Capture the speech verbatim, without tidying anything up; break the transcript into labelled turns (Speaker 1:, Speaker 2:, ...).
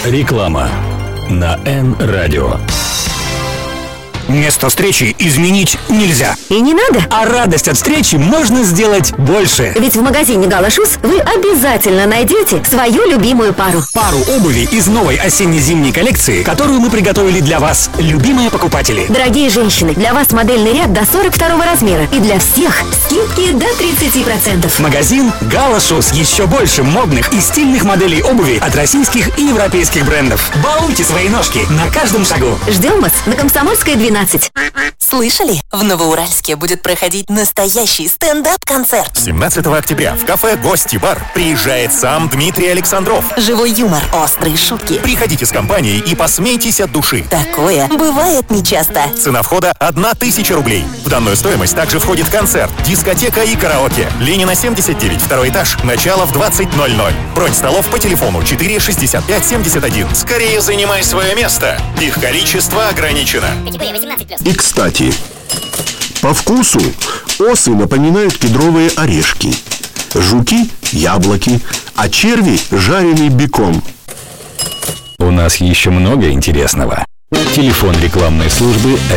Speaker 1: Реклама на Н-радио.
Speaker 2: Место встречи изменить нельзя.
Speaker 3: И не надо.
Speaker 2: А радость от встречи можно сделать больше.
Speaker 3: Ведь в магазине Gala Shoes вы обязательно найдете свою любимую пару.
Speaker 2: Пару обуви из новой осенне-зимней коллекции, которую мы приготовили для вас, любимые покупатели.
Speaker 3: Дорогие женщины, для вас модельный ряд до сорок второго размера. И для всех скидки до тридцати процентов.
Speaker 2: Магазин Gala Shoes. Еще больше модных и стильных моделей обуви от российских и европейских брендов. Балуйте свои ножки на каждом шагу.
Speaker 3: Ждем вас на Комсомольской, двенадцать.
Speaker 4: Слышали? В Новоуральске будет проходить настоящий стендап-концерт.
Speaker 5: семнадцатого октября в кафе «Гости бар» приезжает сам Дмитрий Александров.
Speaker 4: Живой юмор, острые шутки.
Speaker 5: Приходите с компанией и посмейтесь от души.
Speaker 4: Такое бывает нечасто.
Speaker 5: Цена входа одна тысяча рублей. В данную стоимость также входит концерт, дискотека и караоке. Ленина, семьдесят девять, второй этаж. Начало в двадцать ноль ноль. Бронь столов по телефону четыре шестьдесят пять семьдесят один. Скорее занимай свое место. Их количество ограничено.
Speaker 6: И, кстати, по вкусу осы напоминают кедровые орешки, жуки – яблоки, а черви – жареный бекон.
Speaker 1: У нас еще много интересного. Телефон рекламной службы